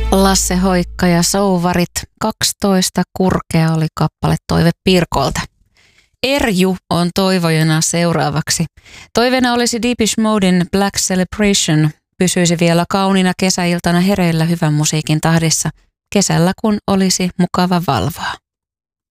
Lasse Hoikka ja Souvarit 12 kurkea oli kappale toive Pirkolta. Erju on toivojana seuraavaksi. Toiveena olisi Depeche Moden Black Celebration. Pysyisi vielä kauniina kesäiltana hereillä hyvän musiikin tahdissa. Kesällä kun olisi mukava valvoa.